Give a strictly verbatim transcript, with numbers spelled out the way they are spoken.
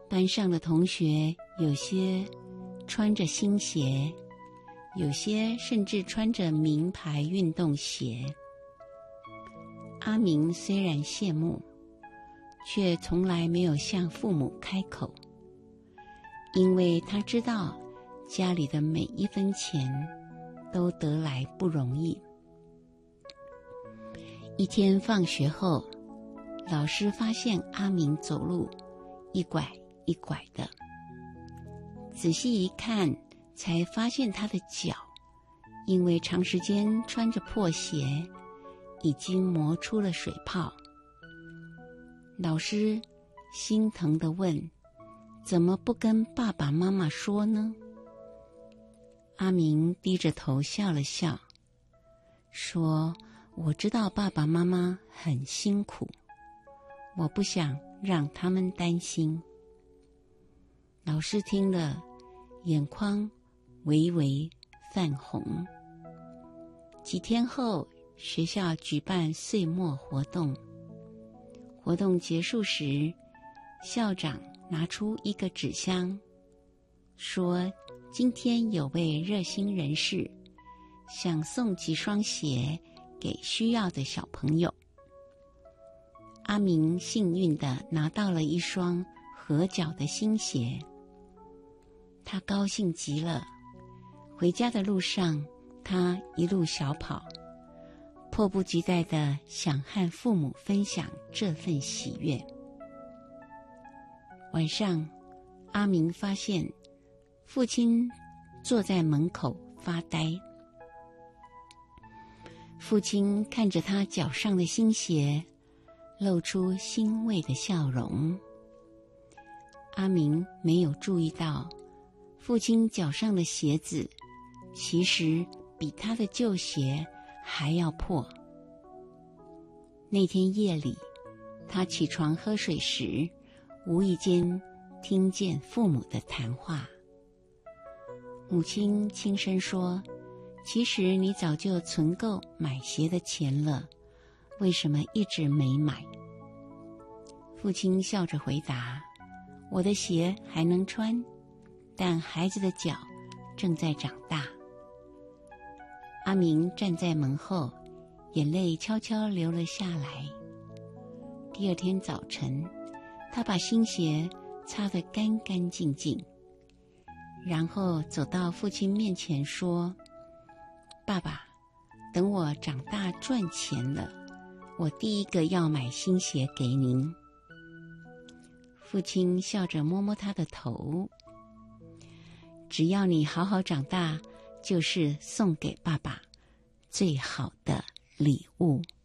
班上的同学有些穿着新鞋，有些甚至穿着名牌运动鞋。阿明虽然羡慕，却从来没有向父母开口，因为他知道家里的每一分钱都得来不容易。一天放学后，老师发现阿明走路一拐一拐的，仔细一看，才发现他的脚因为长时间穿着破鞋，已经磨出了水泡。老师心疼地问：怎么不跟爸爸妈妈说呢？阿明低着头笑了笑，说：我知道爸爸妈妈很辛苦，我不想让他们担心。老师听了，眼眶微微泛红。几天后，学校举办岁末活动。活动结束时，校长拿出一个纸箱，说今天有位热心人士想送几双鞋给需要的小朋友。阿明幸运地拿到了一双合脚的新鞋，他高兴极了。回家的路上，他一路小跑，迫不及待地想和父母分享这份喜悦。晚上，阿明发现父亲坐在门口发呆。父亲看着他脚上的新鞋，露出欣慰的笑容。阿明没有注意到，父亲脚上的鞋子其实比他的旧鞋还要破。那天夜里，他起床喝水时，无意间听见父母的谈话。母亲轻声说：其实你早就存够买鞋的钱了，为什么一直没买？父亲笑着回答：我的鞋还能穿，但孩子的脚正在长大。阿明站在门后，眼泪悄悄流了下来。第二天早晨，他把新鞋擦得干干净净，然后走到父亲面前说：爸爸，等我长大赚钱了，我第一个要买新鞋给您。父亲笑着摸摸他的头：只要你好好长大，就是送给爸爸最好的礼物。